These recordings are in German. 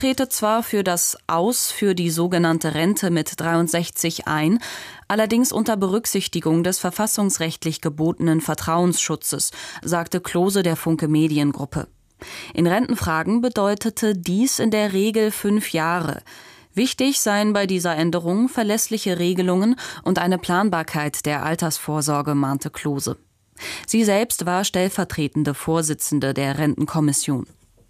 trete zwar für das Aus für die sogenannte Rente mit 63 ein, allerdings unter Berücksichtigung des verfassungsrechtlich gebotenen Vertrauensschutzes, sagte Klose der Funke Mediengruppe. In Rentenfragen bedeutete dies in der Regel 5 Jahre. Wichtig seien bei dieser Änderung verlässliche Regelungen und eine Planbarkeit der Altersvorsorge, mahnte Klose. Sie selbst war stellvertretende Vorsitzende der Rentenkommission.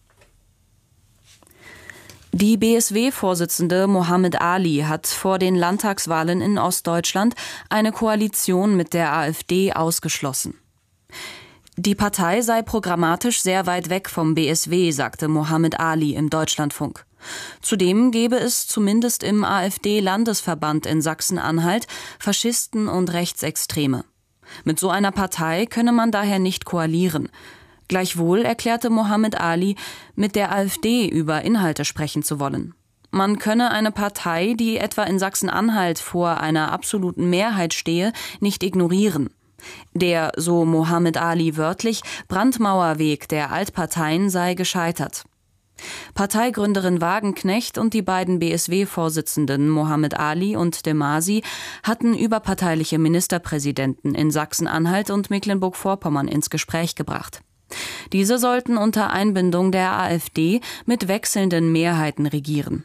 Die BSW-Vorsitzende Mohammed Ali hat vor den Landtagswahlen in Ostdeutschland eine Koalition mit der AfD ausgeschlossen. Die Partei sei programmatisch sehr weit weg vom BSW, sagte Mohammed Ali im Deutschlandfunk. Zudem gebe es zumindest im AfD-Landesverband in Sachsen-Anhalt Faschisten und Rechtsextreme. Mit so einer Partei könne man daher nicht koalieren. Gleichwohl erklärte Mohammed Ali, mit der AfD über Inhalte sprechen zu wollen. Man könne eine Partei, die etwa in Sachsen-Anhalt vor einer absoluten Mehrheit stehe, nicht ignorieren. Der, so Mohammed Ali wörtlich, Brandmauerweg der Altparteien sei gescheitert. Parteigründerin Wagenknecht und die beiden BSW-Vorsitzenden Mohammed Ali und de Masi hatten überparteiliche Ministerpräsidenten in Sachsen-Anhalt und Mecklenburg-Vorpommern ins Gespräch gebracht. Diese sollten unter Einbindung der AfD mit wechselnden Mehrheiten regieren.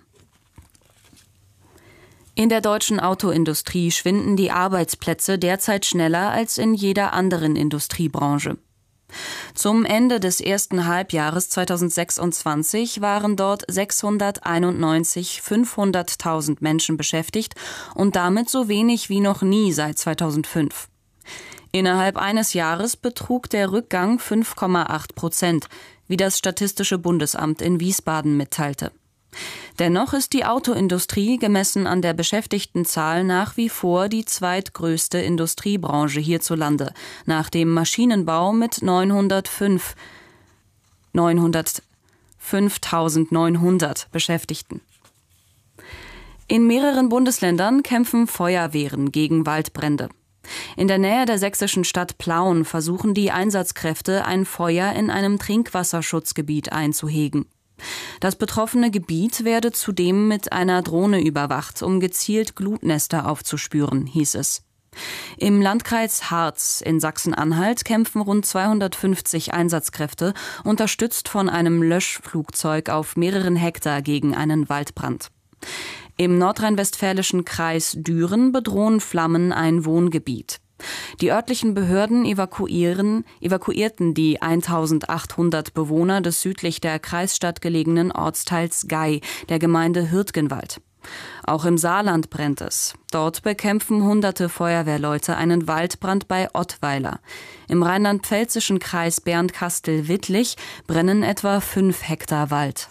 In der deutschen Autoindustrie schwinden die Arbeitsplätze derzeit schneller als in jeder anderen Industriebranche. Zum Ende des ersten Halbjahres 2026 waren dort 500.000 Menschen beschäftigt und damit so wenig wie noch nie seit 2005. Innerhalb eines Jahres betrug der Rückgang 5,8%, wie das Statistische Bundesamt in Wiesbaden mitteilte. Dennoch ist die Autoindustrie gemessen an der Beschäftigtenzahl nach wie vor die zweitgrößte Industriebranche hierzulande, nach dem Maschinenbau mit 905.900 Beschäftigten. In mehreren Bundesländern kämpfen Feuerwehren gegen Waldbrände. In der Nähe der sächsischen Stadt Plauen versuchen die Einsatzkräfte, ein Feuer in einem Trinkwasserschutzgebiet einzuhegen. Das betroffene Gebiet werde zudem mit einer Drohne überwacht, um gezielt Glutnester aufzuspüren, hieß es. Im Landkreis Harz in Sachsen-Anhalt kämpfen rund 250 Einsatzkräfte, unterstützt von einem Löschflugzeug auf mehreren Hektar gegen einen Waldbrand. Im nordrhein-westfälischen Kreis Düren bedrohen Flammen ein Wohngebiet. Die örtlichen Behörden evakuierten die 1800 Bewohner des südlich der Kreisstadt gelegenen Ortsteils Gei, der Gemeinde Hürtgenwald. Auch im Saarland brennt es. Dort bekämpfen hunderte Feuerwehrleute einen Waldbrand bei Ottweiler. Im rheinland-pfälzischen Kreis Bernkastel-Wittlich brennen etwa 5 Hektar Wald.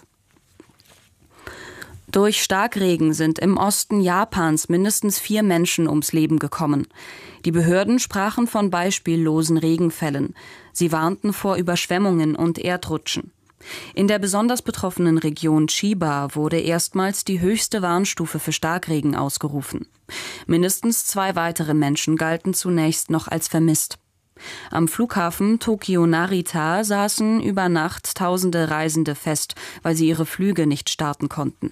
Durch Starkregen sind im Osten Japans mindestens 4 Menschen ums Leben gekommen. Die Behörden sprachen von beispiellosen Regenfällen. Sie warnten vor Überschwemmungen und Erdrutschen. In der besonders betroffenen Region Chiba wurde erstmals die höchste Warnstufe für Starkregen ausgerufen. Mindestens 2 weitere Menschen galten zunächst noch als vermisst. Am Flughafen Tokio-Narita saßen über Nacht tausende Reisende fest, weil sie ihre Flüge nicht starten konnten.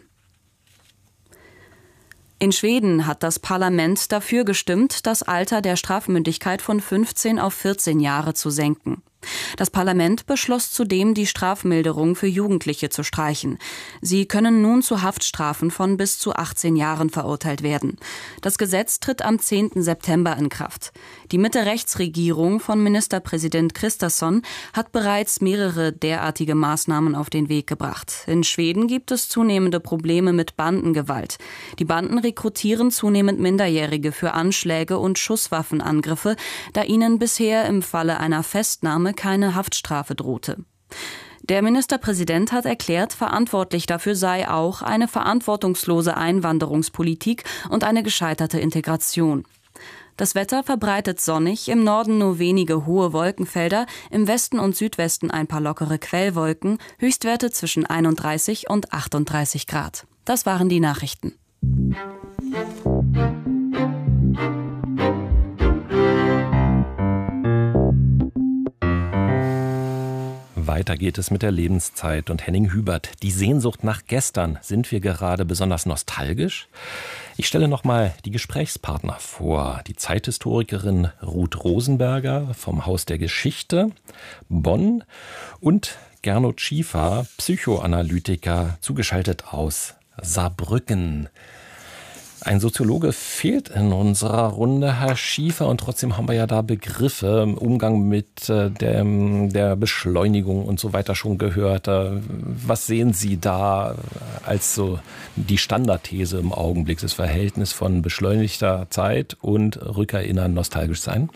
In Schweden hat das Parlament dafür gestimmt, das Alter der Strafmündigkeit von 15 auf 14 Jahre zu senken. Das Parlament beschloss zudem, die Strafmilderung für Jugendliche zu streichen. Sie können nun zu Haftstrafen von bis zu 18 Jahren verurteilt werden. Das Gesetz tritt am 10. September in Kraft. Die Mitte-Rechts-Regierung von Ministerpräsident Kristersson hat bereits mehrere derartige Maßnahmen auf den Weg gebracht. In Schweden gibt es zunehmende Probleme mit Bandengewalt. Die Banden rekrutieren zunehmend Minderjährige für Anschläge und Schusswaffenangriffe, da ihnen bisher im Falle einer Festnahme keine Haftstrafe drohte. Der Ministerpräsident hat erklärt, verantwortlich dafür sei auch eine verantwortungslose Einwanderungspolitik und eine gescheiterte Integration. Das Wetter verbreitet sonnig, im Norden nur wenige hohe Wolkenfelder, im Westen und Südwesten ein paar lockere Quellwolken, Höchstwerte zwischen 31 und 38 Grad. Das waren die Nachrichten. weiter geht es mit der Lebenszeit und Henning Hubert. Die Sehnsucht nach gestern. Sind wir gerade besonders nostalgisch? Ich stelle nochmal die Gesprächspartner vor. Die Zeithistorikerin Ruth Rosenberger vom Haus der Geschichte, Bonn, und Gernot Schiefer, Psychoanalytiker, zugeschaltet aus Saarbrücken. Ein Soziologe fehlt in unserer Runde, Herr Schiefer, und trotzdem haben wir ja da Begriffe im Umgang mit der Beschleunigung und so weiter schon gehört. Was sehen Sie da als so die Standardthese im Augenblick, das Verhältnis von beschleunigter Zeit und Rückerinnern, nostalgisch sein?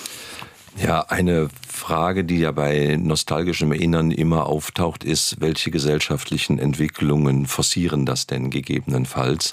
Ja, eine Frage, die ja bei nostalgischem Erinnern immer auftaucht, ist, welche gesellschaftlichen Entwicklungen forcieren das denn gegebenenfalls?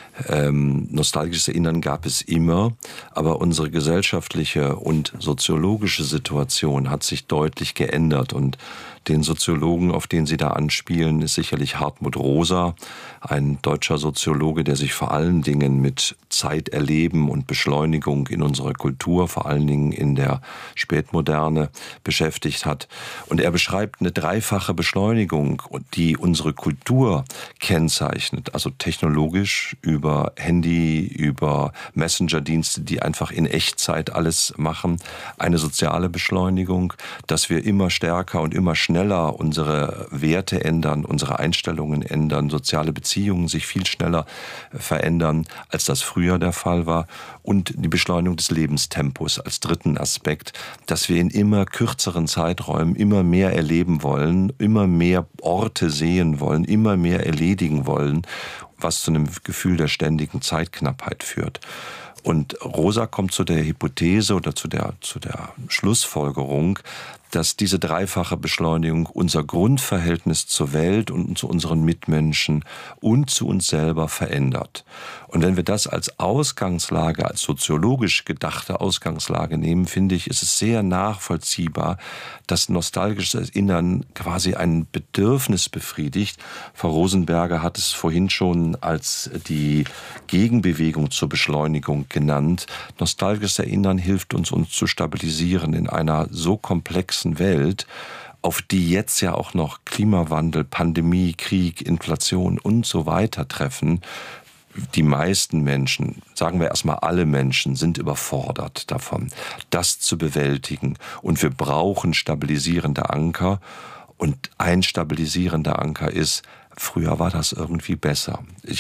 Nostalgisches Erinnern gab es immer, aber unsere gesellschaftliche und soziologische Situation hat sich deutlich geändert, und den Soziologen, auf den Sie da anspielen, ist sicherlich Hartmut Rosa, ein deutscher Soziologe, der sich vor allen Dingen mit Zeiterleben und Beschleunigung in unserer Kultur, vor allen Dingen in der Spätmoderne, beschäftigt hat. Und er beschreibt eine dreifache Beschleunigung, die unsere Kultur kennzeichnet, also technologisch über Handy, über Messenger-Dienste, die einfach in Echtzeit alles machen, eine soziale Beschleunigung, dass wir immer stärker und immer schneller unsere Werte ändern, unsere Einstellungen ändern, soziale Beziehungen sich viel schneller verändern, als das früher der Fall war, und die Beschleunigung des Lebenstempos als dritten Aspekt, dass wir in immer kürzeren Zeiträumen immer mehr erleben wollen, immer mehr Orte sehen wollen, immer mehr erledigen wollen, was zu einem Gefühl der ständigen Zeitknappheit führt. Und Rosa kommt zu der Hypothese oder zu der Schlussfolgerung, dass diese dreifache Beschleunigung unser Grundverhältnis zur Welt und zu unseren Mitmenschen und zu uns selber verändert. Und wenn wir das als Ausgangslage, als soziologisch gedachte Ausgangslage nehmen, finde ich, ist es sehr nachvollziehbar, dass nostalgisches Erinnern quasi ein Bedürfnis befriedigt. Frau Rosenberger hat es vorhin schon als die Gegenbewegung zur Beschleunigung genannt. Nostalgisches Erinnern hilft uns zu stabilisieren in einer so komplexen Welt, auf die jetzt ja auch noch Klimawandel, Pandemie, Krieg, Inflation und so weiter treffen. Die meisten Menschen, sagen wir erstmal alle Menschen, sind überfordert davon, das zu bewältigen. Und wir brauchen stabilisierende Anker. Und ein stabilisierender Anker ist, früher war das irgendwie besser.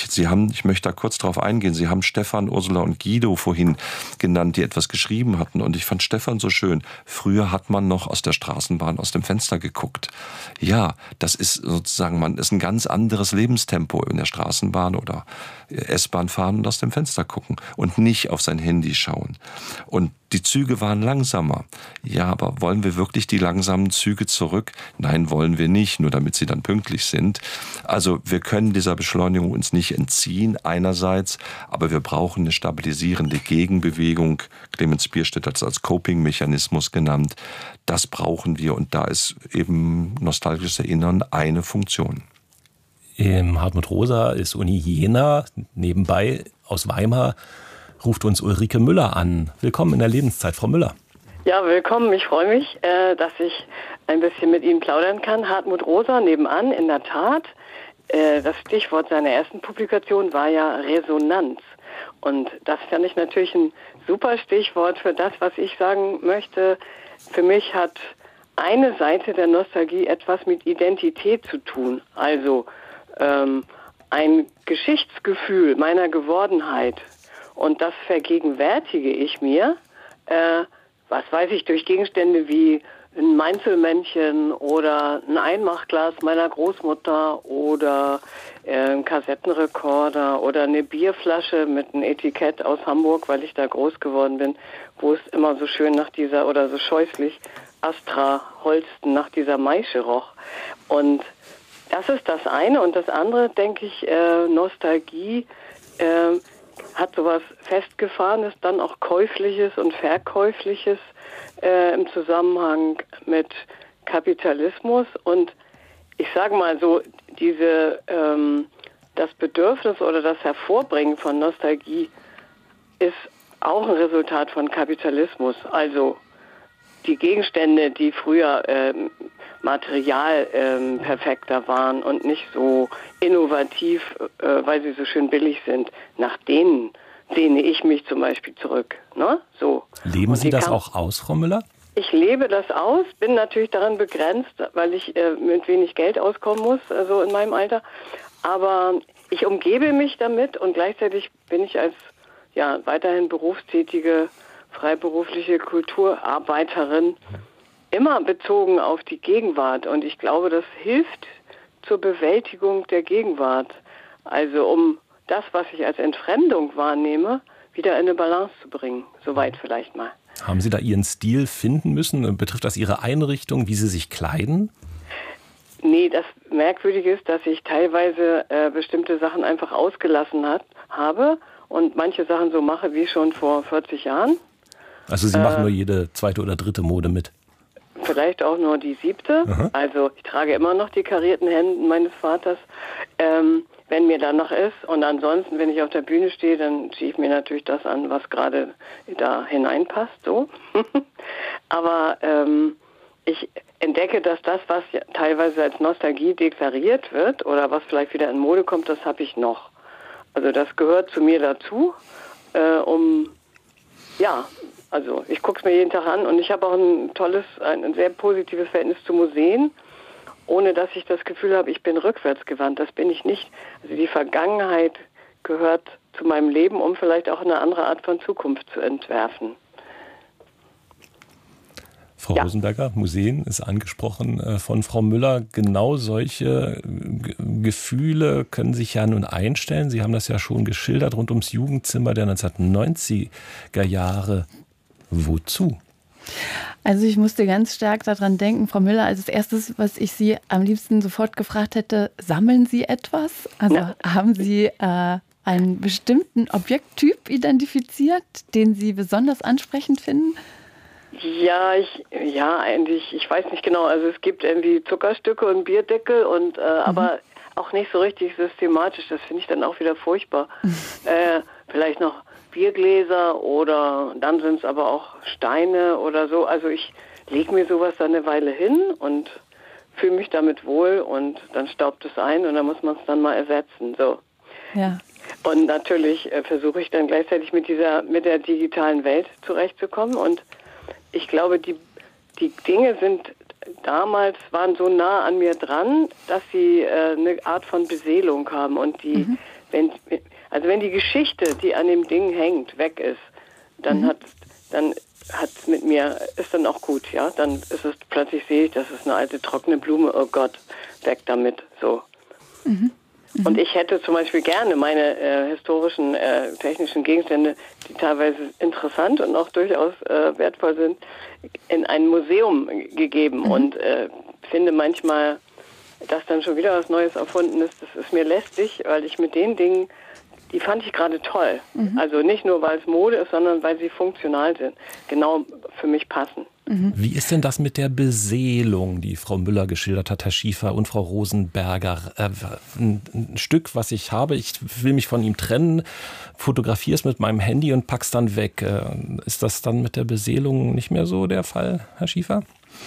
Ich möchte da kurz drauf eingehen. Sie haben Stefan, Ursula und Guido vorhin genannt, die etwas geschrieben hatten. Und ich fand Stefan so schön. Früher hat man noch aus der Straßenbahn aus dem Fenster geguckt. Ja, das ist sozusagen, ist ein ganz anderes Lebenstempo in der Straßenbahn oder S-Bahn fahren und aus dem Fenster gucken und nicht auf sein Handy schauen. Und die Züge waren langsamer. Ja, aber wollen wir wirklich die langsamen Züge zurück? Nein, wollen wir nicht, nur damit sie dann pünktlich sind. Also wir können dieser Beschleunigung uns nicht entziehen einerseits, aber wir brauchen eine stabilisierende Gegenbewegung. Clemens Bierstedt hat es als Coping-Mechanismus genannt. Das brauchen wir, und da ist eben nostalgisches Erinnern eine Funktion. Hartmut Rosa ist Uni Jena, nebenbei aus Weimar ruft uns Ulrike Müller an. Willkommen in der Lebenszeit, Frau Müller. Ja, willkommen. Ich freue mich, dass ich ein bisschen mit Ihnen plaudern kann. Hartmut Rosa nebenan, in der Tat. Das Stichwort seiner ersten Publikation war ja Resonanz. Und das fand ich natürlich ein super Stichwort für das, was ich sagen möchte. Für mich hat eine Seite der Nostalgie etwas mit Identität zu tun. Also ein Geschichtsgefühl meiner Gewordenheit. Und das vergegenwärtige ich mir, was weiß ich, durch Gegenstände wie ein Mainzelmännchen oder ein Einmachglas meiner Großmutter oder ein Kassettenrekorder oder eine Bierflasche mit einem Etikett aus Hamburg, weil ich da groß geworden bin, wo es immer so schön nach dieser, oder so scheußlich Astra Holsten nach dieser Maische roch. Und das ist das eine. Und das andere, denke ich, Nostalgie hat sowas Festgefahrenes, dann auch Käufliches und Verkäufliches im Zusammenhang mit Kapitalismus. Und ich sage mal so, das Bedürfnis oder das Hervorbringen von Nostalgie ist auch ein Resultat von Kapitalismus. Also die Gegenstände, die früher Material perfekter waren und nicht so innovativ, weil sie so schön billig sind. Nach denen sehne ich mich zum Beispiel zurück. Ne? So. Leben Sie das auch aus, Frau Müller? Ich lebe das aus, bin natürlich daran begrenzt, weil ich mit wenig Geld auskommen muss, so in meinem Alter. Aber ich umgebe mich damit und gleichzeitig bin ich als weiterhin berufstätige, freiberufliche Kulturarbeiterin immer bezogen auf die Gegenwart. Und ich glaube, das hilft zur Bewältigung der Gegenwart. Also um das, was ich als Entfremdung wahrnehme, wieder in eine Balance zu bringen. Soweit vielleicht mal. Haben Sie da Ihren Stil finden müssen? Betrifft das Ihre Einrichtung, wie Sie sich kleiden? Nee, das Merkwürdige ist, dass ich teilweise bestimmte Sachen einfach ausgelassen habe und manche Sachen so mache wie schon vor 40 Jahren. Also Sie machen nur jede zweite oder dritte Mode mit? Vielleicht auch nur die 7. Aha. Also ich trage immer noch die karierten Hemden meines Vaters, wenn mir danach ist. Und ansonsten, wenn ich auf der Bühne stehe, dann ziehe ich mir natürlich das an, was gerade da hineinpasst. So. Aber ich entdecke, dass das, was teilweise als Nostalgie deklariert wird oder was vielleicht wieder in Mode kommt, das habe ich noch. Also das gehört zu mir dazu, also ich gucke es mir jeden Tag an und ich habe auch ein sehr positives Verhältnis zu Museen, ohne dass ich das Gefühl habe, ich bin rückwärtsgewandt. Das bin ich nicht. Also die Vergangenheit gehört zu meinem Leben, um vielleicht auch eine andere Art von Zukunft zu entwerfen. Frau Rosenberger, Museen ist angesprochen von Frau Müller. Genau solche Gefühle können sich ja nun einstellen. Sie haben das ja schon geschildert rund ums Jugendzimmer der 1990er Jahre. Wozu? Also ich musste ganz stark daran denken, Frau Müller, als erstes, was ich Sie am liebsten sofort gefragt hätte, sammeln Sie etwas? Also haben Sie einen bestimmten Objekttyp identifiziert, den Sie besonders ansprechend finden? Eigentlich, ich weiß nicht genau. Also es gibt irgendwie Zuckerstücke und Bierdeckel und aber auch nicht so richtig systematisch. Das finde ich dann auch wieder furchtbar. Vielleicht noch Biergläser oder dann sind es aber auch Steine oder so. Also ich lege mir sowas dann eine Weile hin und fühle mich damit wohl und dann staubt es ein und dann muss man es dann mal ersetzen. So. Ja. Und natürlich versuche ich dann gleichzeitig mit der digitalen Welt zurechtzukommen und ich glaube, die Dinge waren so nah an mir dran, dass sie eine Art von Beseelung haben. Und wenn die Geschichte, die an dem Ding hängt, weg ist, dann hat's mit mir, ist dann auch gut, ja. Dann ist es plötzlich, sehe ich, das ist eine alte trockene Blume, oh Gott, weg damit, so. Und ich hätte zum Beispiel gerne meine historischen, technischen Gegenstände, die teilweise interessant und auch durchaus wertvoll sind, in ein Museum gegeben und finde manchmal, dass dann schon wieder was Neues erfunden ist. Das ist mir lästig, weil ich mit den Dingen, die fand ich gerade toll. Also nicht nur, weil es Mode ist, sondern weil sie funktional sind, genau für mich passen. Wie ist denn das mit der Beseelung, die Frau Müller geschildert hat, Herr Schiefer und Frau Rosenberger? Ein Stück, was ich habe, ich will mich von ihm trennen, fotografiere es mit meinem Handy und pack's dann weg. Ist das dann mit der Beseelung nicht mehr so der Fall, Herr Schiefer?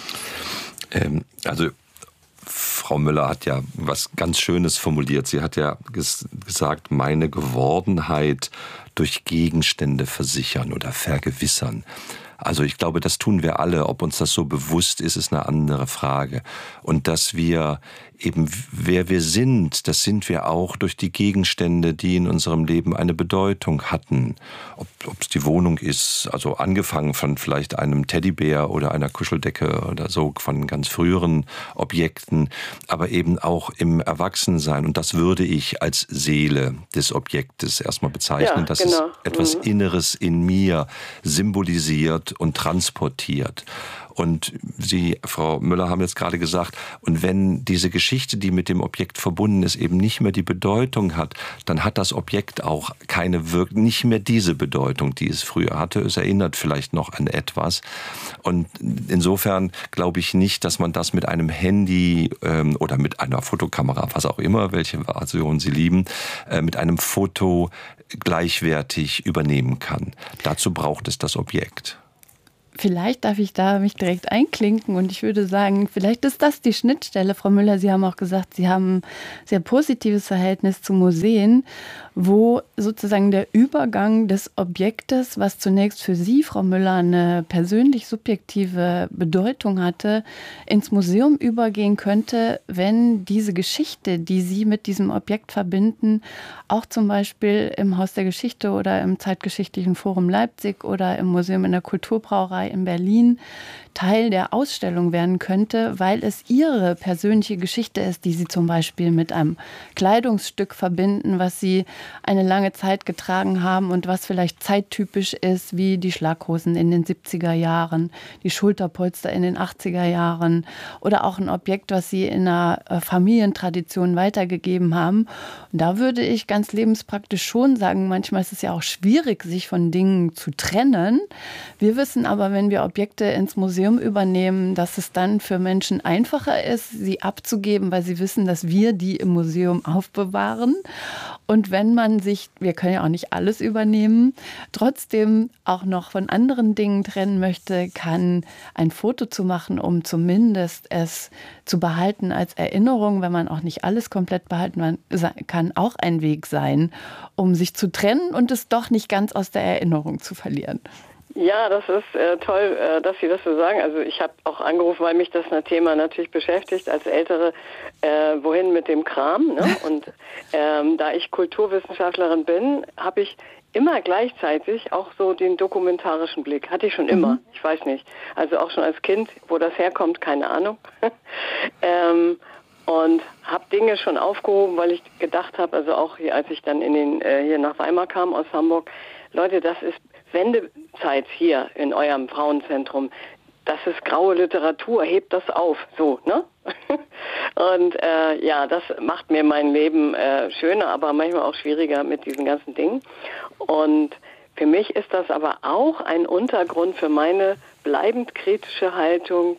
Also Frau Müller hat ja was ganz Schönes formuliert. Sie hat ja gesagt, meine Gewordenheit durch Gegenstände versichern oder vergewissern. Also ich glaube, das tun wir alle. Ob uns das so bewusst ist, ist eine andere Frage. Und dass wir eben, wer wir sind, das sind wir auch durch die Gegenstände, die in unserem Leben eine Bedeutung hatten. Ob es die Wohnung ist, also angefangen von vielleicht einem Teddybär oder einer Kuscheldecke oder so, von ganz früheren Objekten, aber eben auch im Erwachsensein. Und das würde ich als Seele des Objektes erstmal bezeichnen. Ja, dass es etwas Inneres in mir symbolisiert und transportiert. Und Sie, Frau Müller, haben jetzt gerade gesagt, und wenn diese Geschichte, die mit dem Objekt verbunden ist, eben nicht mehr die Bedeutung hat, dann hat das Objekt auch nicht mehr diese Bedeutung, die es früher hatte. Es erinnert vielleicht noch an etwas. Und insofern glaube ich nicht, dass man das mit einem Handy oder mit einer Fotokamera, was auch immer, welche Version Sie lieben, mit einem Foto gleichwertig übernehmen kann. Dazu braucht es das Objekt. vielleicht darf ich da mich direkt einklinken und ich würde sagen, vielleicht ist das die Schnittstelle. Frau Müller, Sie haben auch gesagt, Sie haben ein sehr positives Verhältnis zu Museen, wo sozusagen der Übergang des Objektes, was zunächst für Sie, Frau Müller, eine persönlich subjektive Bedeutung hatte, ins Museum übergehen könnte, wenn diese Geschichte, die Sie mit diesem Objekt verbinden, auch zum Beispiel im Haus der Geschichte oder im Zeitgeschichtlichen Forum Leipzig oder im Museum in der Kulturbrauerei in Berlin Teil der Ausstellung werden könnte, weil es Ihre persönliche Geschichte ist, die Sie zum Beispiel mit einem Kleidungsstück verbinden, was Sie eine lange Zeit getragen haben und was vielleicht zeittypisch ist, wie die Schlaghosen in den 70er Jahren, die Schulterpolster in den 80er Jahren oder auch ein Objekt, was Sie in einer Familientradition weitergegeben haben. Und da würde ich ganz lebenspraktisch schon sagen, manchmal ist es ja auch schwierig, sich von Dingen zu trennen. Wir wissen aber, wenn wir Objekte ins Museum übernehmen, dass es dann für Menschen einfacher ist, sie abzugeben, weil sie wissen, dass wir die im Museum aufbewahren. Und wenn man sich, wir können ja auch nicht alles übernehmen, trotzdem auch noch von anderen Dingen trennen möchte, kann ein Foto zu machen, um zumindest es zu behalten als Erinnerung, wenn man auch nicht alles komplett behalten kann, auch ein Weg sein, um sich zu trennen und es doch nicht ganz aus der Erinnerung zu verlieren. Ja, das ist toll, dass Sie das so sagen. Also ich habe auch angerufen, weil mich das Thema natürlich beschäftigt als Ältere, wohin mit dem Kram. Ne? Und da ich Kulturwissenschaftlerin bin, habe ich immer gleichzeitig auch so den dokumentarischen Blick. Hatte ich schon immer, ich weiß nicht. Also auch schon als Kind, wo das herkommt, keine Ahnung. Und habe Dinge schon aufgehoben, weil ich gedacht habe, also auch hier, als ich dann hier nach Weimar kam aus Hamburg, Leute, das ist Wendezeit hier in eurem Frauenzentrum. Das ist graue Literatur, hebt das auf, so, ne? Und ja, das macht mir mein Leben schöner, aber manchmal auch schwieriger mit diesen ganzen Dingen. Und für mich ist das aber auch ein Untergrund für meine bleibend kritische Haltung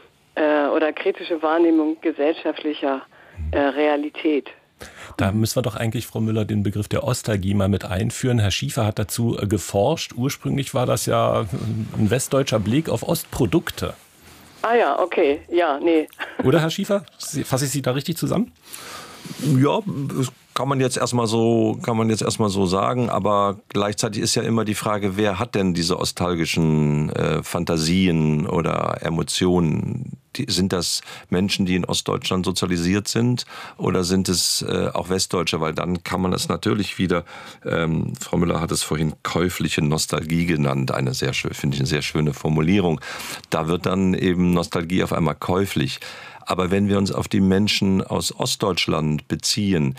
oder kritische Wahrnehmung gesellschaftlicher Realität. Da müssen wir doch eigentlich, Frau Müller, den Begriff der Ostalgie mal mit einführen. Herr Schiefer hat dazu geforscht. Ursprünglich war das ja ein westdeutscher Blick auf Ostprodukte. Ah ja, okay. Ja, nee. Oder, Herr Schiefer? Fasse ich Sie da richtig zusammen? Ja, kann man jetzt erstmal so sagen, aber gleichzeitig ist ja immer die Frage, wer hat denn diese nostalgischen Fantasien oder Emotionen? Sind das Menschen, die in Ostdeutschland sozialisiert sind, oder sind es auch Westdeutsche? Weil dann kann man das natürlich wieder, Frau Müller hat es vorhin käufliche Nostalgie genannt, finde ich eine sehr schöne Formulierung. Da wird dann eben Nostalgie auf einmal käuflich. Aber wenn wir uns auf die Menschen aus Ostdeutschland beziehen,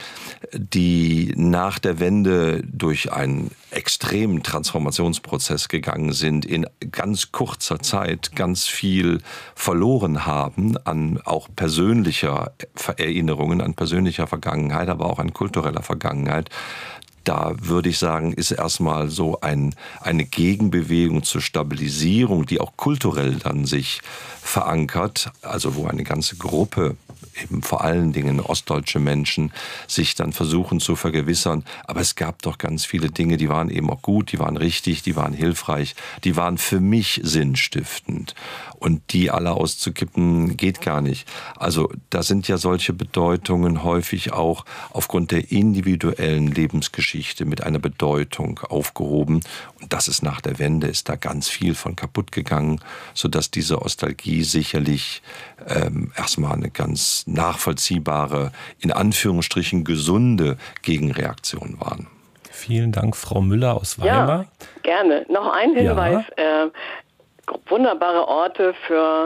die nach der Wende durch einen extremen Transformationsprozess gegangen sind, in ganz kurzer Zeit ganz viel verloren haben an auch persönlicher Erinnerungen, an persönlicher Vergangenheit, aber auch an kultureller Vergangenheit, da würde ich sagen, ist erstmal so eine Gegenbewegung zur Stabilisierung, die auch kulturell dann sich verankert, also wo eine ganze Gruppe, eben vor allen Dingen ostdeutsche Menschen, sich dann versuchen zu vergewissern. Aber es gab doch ganz viele Dinge, die waren eben auch gut, die waren richtig, die waren hilfreich, die waren für mich sinnstiftend. Und die alle auszukippen, geht gar nicht. Also da sind ja solche Bedeutungen häufig auch aufgrund der individuellen Lebensgeschichte mit einer Bedeutung aufgehoben. Und das ist nach der Wende, ist da ganz viel von kaputt gegangen, sodass diese Nostalgie sicherlich erstmal eine ganz nachvollziehbare, in Anführungsstrichen gesunde Gegenreaktion waren. Vielen Dank, Frau Müller aus Weimar. Ja, gerne. Noch ein Hinweis. Ja. Wunderbare Orte für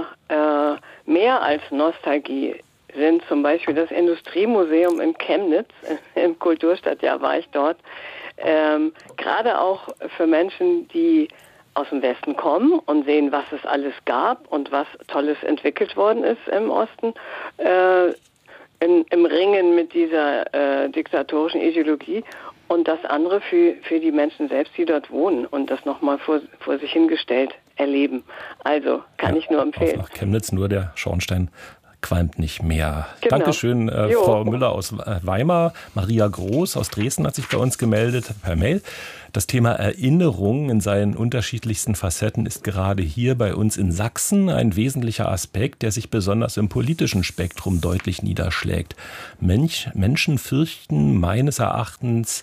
mehr als Nostalgie sind zum Beispiel das Industriemuseum in Chemnitz, im Kulturstadtjahr war ich dort. Gerade auch für Menschen, die aus dem Westen kommen und sehen, was es alles gab und was Tolles entwickelt worden ist im Osten, im Ringen mit dieser diktatorischen Ideologie. Und das andere für die Menschen selbst, die dort wohnen und das nochmal vor sich hingestellt erleben. Also kann ich nur empfehlen. Nach Chemnitz nur der Schornstein qualmt nicht mehr. Genau. Dankeschön, Frau Müller aus Weimar. Maria Groß aus Dresden hat sich bei uns gemeldet per Mail. Das Thema Erinnerung in seinen unterschiedlichsten Facetten ist gerade hier bei uns in Sachsen ein wesentlicher Aspekt, der sich besonders im politischen Spektrum deutlich niederschlägt. Menschen fürchten meines Erachtens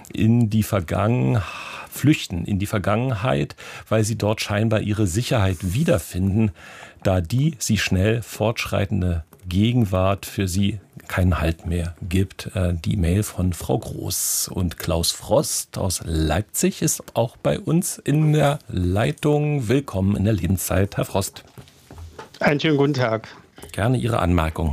flüchten in die Vergangenheit, weil sie dort scheinbar ihre Sicherheit wiederfinden, da die sie schnell fortschreitende Gegenwart für sie keinen Halt mehr gibt. Die Mail von Frau Groß und Klaus Frost aus Leipzig ist auch bei uns in der Leitung. Willkommen in der Lebenszeit, Herr Frost. Einen schönen guten Tag. Gerne Ihre Anmerkung.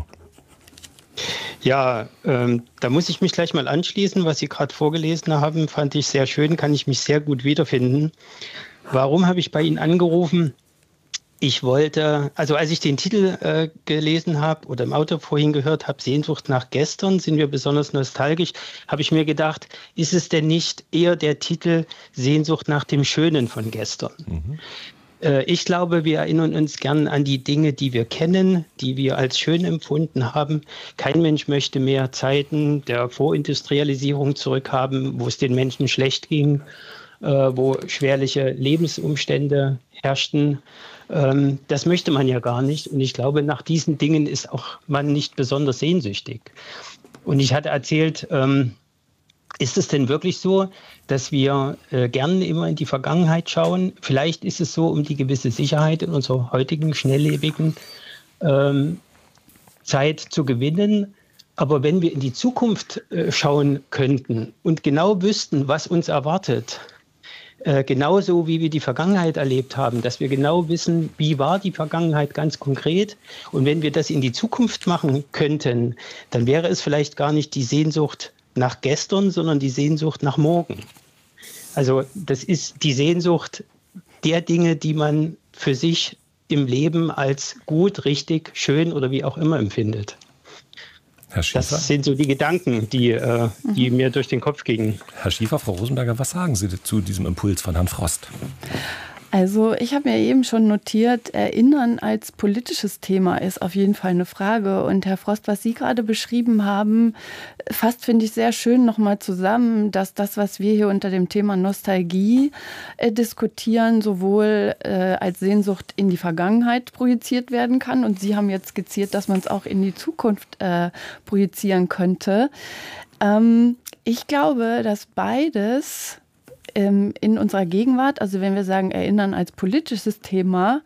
Ja, da muss ich mich gleich mal anschließen. Was Sie gerade vorgelesen haben, fand ich sehr schön, kann ich mich sehr gut wiederfinden. Warum habe ich bei Ihnen angerufen? Ich wollte, also als ich den Titel gelesen habe oder im Auto vorhin gehört habe, Sehnsucht nach gestern, sind wir besonders nostalgisch, habe ich mir gedacht, ist es denn nicht eher der Titel Sehnsucht nach dem Schönen von gestern? Ich glaube, wir erinnern uns gern an die Dinge, die wir kennen, die wir als schön empfunden haben. Kein Mensch möchte mehr Zeiten der Vorindustrialisierung zurückhaben, wo es den Menschen schlecht ging, wo schwerliche Lebensumstände herrschten. Das möchte man ja gar nicht. Und ich glaube, nach diesen Dingen ist auch man nicht besonders sehnsüchtig. Und ich hatte erzählt, ist es denn wirklich so, dass wir gerne immer in die Vergangenheit schauen? Vielleicht ist es so, um die gewisse Sicherheit in unserer heutigen, schnelllebigen Zeit zu gewinnen. Aber wenn wir in die Zukunft schauen könnten und genau wüssten, was uns erwartet, genauso wie wir die Vergangenheit erlebt haben, dass wir genau wissen, wie war die Vergangenheit ganz konkret. Und wenn wir das in die Zukunft machen könnten, dann wäre es vielleicht gar nicht die Sehnsucht nach gestern, sondern die Sehnsucht nach morgen. Also das ist die Sehnsucht der Dinge, die man für sich im Leben als gut, richtig, schön oder wie auch immer empfindet. Herr Schiefer? Das sind so die Gedanken, die mir durch den Kopf gingen. Herr Schiefer, Frau Rosenberger, was sagen Sie zu diesem Impuls von Herrn Frost? Also ich habe mir eben schon notiert, Erinnern als politisches Thema ist auf jeden Fall eine Frage. Und Herr Frost, was Sie gerade beschrieben haben, fasst, finde ich, sehr schön nochmal zusammen, dass das, was wir hier unter dem Thema Nostalgie diskutieren, sowohl als Sehnsucht in die Vergangenheit projiziert werden kann. Und Sie haben jetzt skizziert, dass man es auch in die Zukunft projizieren könnte. Ich glaube, dass beides in unserer Gegenwart, also wenn wir sagen, Erinnern als politisches Thema,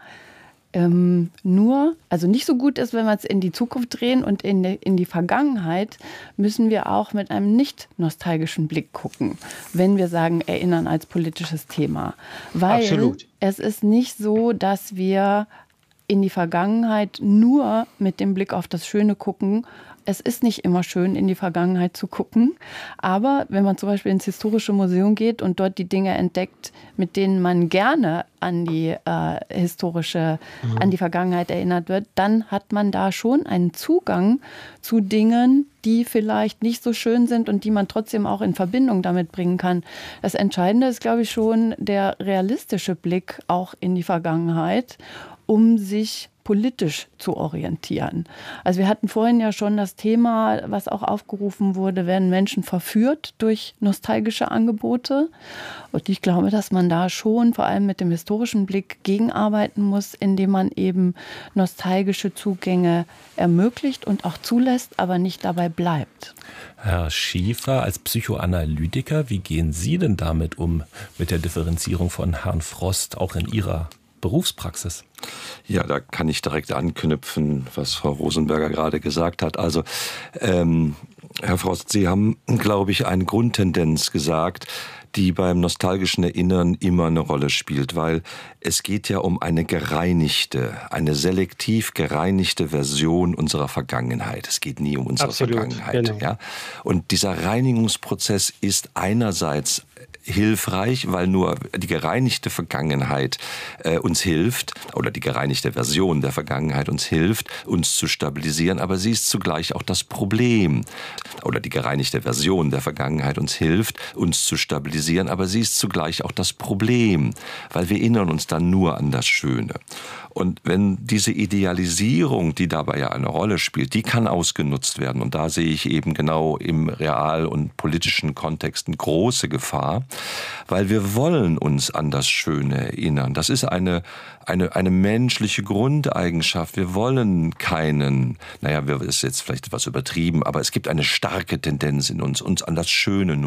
also nicht so gut ist, wenn wir es in die Zukunft drehen und in die Vergangenheit, müssen wir auch mit einem nicht nostalgischen Blick gucken, wenn wir sagen, Erinnern als politisches Thema. Weil Absolut. Es ist nicht so, dass wir in die Vergangenheit nur mit dem Blick auf das Schöne gucken. Es ist nicht immer schön, in die Vergangenheit zu gucken. Aber wenn man zum Beispiel ins Historische Museum geht und dort die Dinge entdeckt, mit denen man gerne an die an die Vergangenheit erinnert wird, dann hat man da schon einen Zugang zu Dingen, die vielleicht nicht so schön sind und die man trotzdem auch in Verbindung damit bringen kann. Das Entscheidende ist, glaube ich, schon der realistische Blick auch in die Vergangenheit, um sich politisch zu orientieren. Also wir hatten vorhin ja schon das Thema, was auch aufgerufen wurde, werden Menschen verführt durch nostalgische Angebote. Und ich glaube, dass man da schon vor allem mit dem historischen Blick gegenarbeiten muss, indem man eben nostalgische Zugänge ermöglicht und auch zulässt, aber nicht dabei bleibt. Herr Schiefer, als Psychoanalytiker, wie gehen Sie denn damit um, mit der Differenzierung von Herrn Frost, auch in Ihrer Berufspraxis? Ja, da kann ich direkt anknüpfen, was Frau Rosenberger gerade gesagt hat. Also, Herr Frost, Sie haben, glaube ich, eine Grundtendenz gesagt, die beim nostalgischen Erinnern immer eine Rolle spielt, weil es geht ja um eine selektiv gereinigte Version unserer Vergangenheit. Es geht nie um unsere Vergangenheit. Genau. Ja? Und dieser Reinigungsprozess ist einerseits hilfreich, weil nur die gereinigte Vergangenheit uns hilft, oder die gereinigte Version der Vergangenheit uns hilft, uns zu stabilisieren, aber sie ist zugleich auch das Problem. Oder die gereinigte Version der Vergangenheit uns hilft, uns zu stabilisieren, idealisieren, aber sie ist zugleich auch das Problem, weil wir erinnern uns dann nur an das Schöne. Und wenn diese Idealisierung, die dabei ja eine Rolle spielt, die kann ausgenutzt werden. Und da sehe ich eben genau im real- und politischen Kontext eine große Gefahr, weil wir wollen uns an das Schöne erinnern. Das ist eine menschliche Grundeigenschaft. Wir wollen keinen, das ist jetzt vielleicht etwas übertrieben, aber es gibt eine starke Tendenz in uns an das Schöne